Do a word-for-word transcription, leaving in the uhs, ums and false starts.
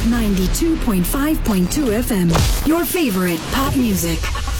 ninety-two point five point two F M. Your favorite pop music.